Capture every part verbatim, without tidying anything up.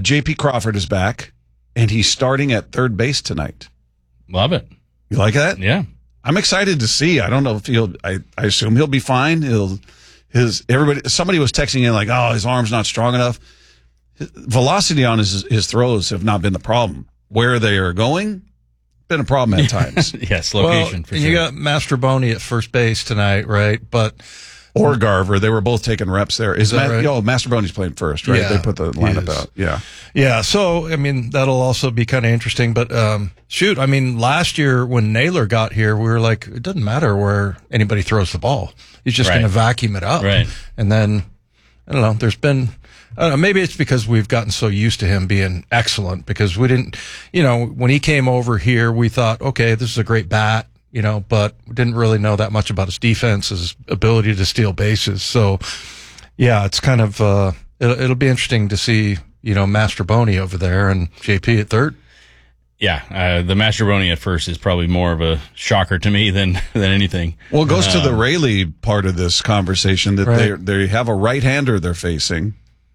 J P Crawford is back, and he's starting at third base tonight. Love it. You like that? Yeah. I'm excited to see. I don't know if he'll. I, I assume he'll be fine. He'll. His everybody. Somebody was texting in like, "Oh, his arm's not strong enough." His velocity on his his throws have not been the problem. Where they are going, been a problem at times. Yes, location well, for and sure. You got Mastroboni at first base tonight, right? But or Garver, they were both taking reps there. Is, Is that Ma- right? Oh, Mastroboni's playing first, right? Yeah, They put the he lineup is. out. Yeah. Yeah, so, I mean, that'll also be kind of interesting. But, um, shoot, I mean, last year when Naylor got here, we were like, it doesn't matter where anybody throws the ball. He's just Right. going to vacuum it up. Right. And then, I don't know, there's been, I don't know, maybe it's because we've gotten so used to him being excellent because we didn't, you know, when he came over here, we thought, okay, this is a great bat. You know, but we didn't really know that much about his defense, his ability to steal bases. So, yeah, it's kind of, uh, it'll, it'll be interesting to see, you know, Mastroboni over there and J P at third. Yeah, uh, the Mastroboni at first is probably more of a shocker to me than than anything. Well, it goes to the Um, Rayleigh part of this conversation that Right. they they have a right-hander they're facing.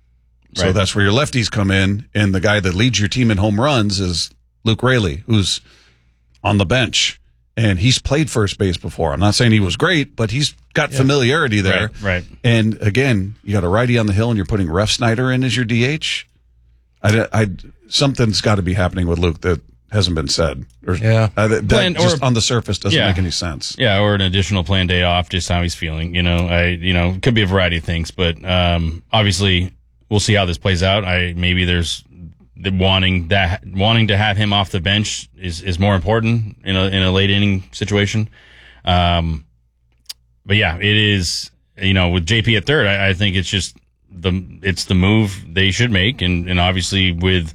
So Right. that's where your lefties come in, and the guy that leads your team in home runs is Luke Rayleigh, who's on the bench. And he's played first base before. I'm not saying he was great, but he's got familiarity there. Right, right. And again, you got a righty on the hill, and you're putting Ref Snyder in as your D H. I, I, something's got to be happening with Luke that hasn't been said. Or, Yeah. uh, that Plan- just or- on the surface doesn't Yeah. make any sense. Yeah, or an additional planned day off, just how he's feeling. You know, I, you know, could be a variety of things, but um, obviously we'll see how this plays out. I maybe there's the wanting that wanting to have him off the bench is, is more important in a in a late inning situation. Um, but yeah, it is. You know, with J P at third, I, I think it's just the it's the move they should make, and, and obviously with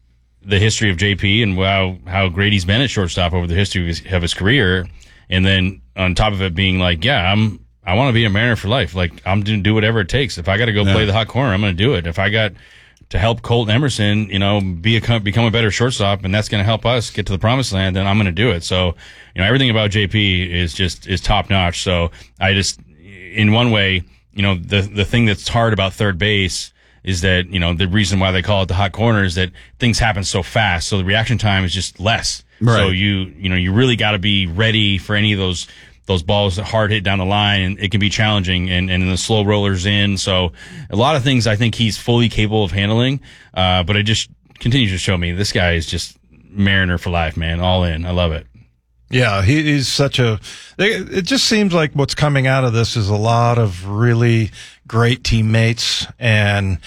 the history of J P and how how great he's been at shortstop over the history of his, of his career, and then on top of it being like, yeah, I'm I want to be a Mariner for life. Like I'm going to do whatever it takes. If I got to go Yeah. play the hot corner, I'm going to do it. If I got to help Colton Emerson, you know, be a become a better shortstop, and that's going to help us get to the promised land, then I'm going to do it. So, you know, everything about J P is just is top notch. So I just, in one way, you know, the the thing that's hard about third base is that, you know, the reason why they call it the hot corner is that things happen so fast, so the reaction time is just less. Right. So you you know you really got to be ready for any of those. Those balls that hard hit down the line, and it can be challenging, and, and the slow rollers in. So a lot of things I think he's fully capable of handling. Uh, but it just continues to show me this guy is just Mariner for life, man. All in. I love it. Yeah, he, he's such a, it just seems like what's coming out of this is a lot of really great teammates and,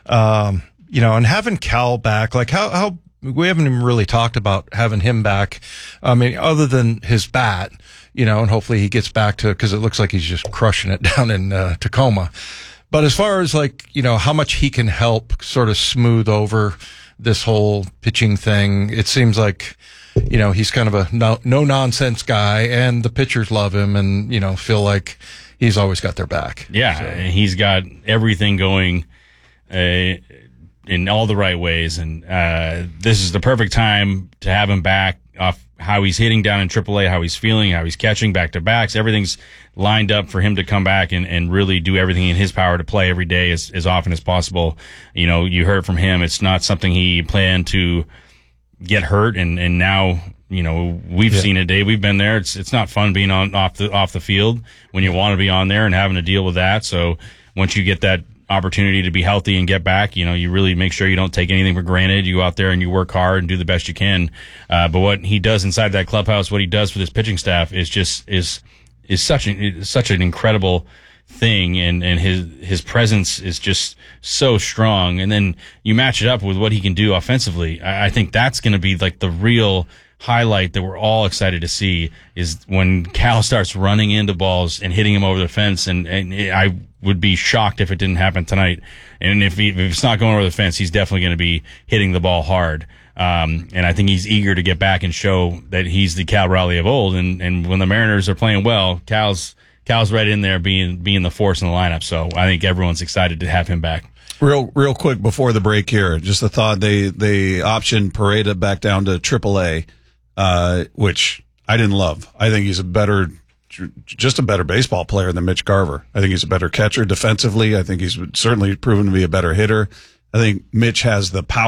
um, you know, and having Cal back, like how, how, we haven't even really talked about having him back. I mean, other than his bat, you know, and hopefully he gets back to, cause it looks like he's just crushing it down in uh, Tacoma. But as far as like, you know, how much he can help sort of smooth over this whole pitching thing, it seems like, you know, he's kind of a no, no nonsense guy, and the pitchers love him and, you know, feel like he's always got their back. Yeah. So. And he's got everything going, uh, in all the right ways. And, uh, this is the perfect time to have him back off how he's hitting down in triple A, how he's feeling, how he's catching back to backs. Everything's lined up for him to come back and, and really do everything in his power to play every day as, as often as possible. You know, you heard from him. It's not something he planned to get hurt. And, and now, you know, we've Yeah. seen it, Dave. We've been there. It's, it's not fun being on, off the, off the field when you want to be on there and having to deal with that. So once you get that opportunity to be healthy and get back, you know, you really make sure you don't take anything for granted. You go out there and you work hard and do the best you can. Uh, but what he does inside that clubhouse, what he does for this pitching staff is just, is, is such an, is such an incredible thing. And, and his, his presence is just so strong. And then you match it up with what he can do offensively. I, I think that's going to be like the real highlight that we're all excited to see is when Cal starts running into balls and hitting him over the fence. And, and it, I would be shocked if it didn't happen tonight. And if, he, if it's not going over the fence, he's definitely going to be hitting the ball hard. Um, and I think he's eager to get back and show that he's the Cal Raleigh of old. And, and when the Mariners are playing well, Cal's, Cal's right in there being, being the force in the lineup. So I think everyone's excited to have him back. Real, real quick before the break here, just a thought. They, they optioned Pareda back down to triple A, uh, which I didn't love. I think he's a better, just a better baseball player than Mitch Garver. I think he's a better catcher defensively. I think he's certainly proven to be a better hitter. I think Mitch has the power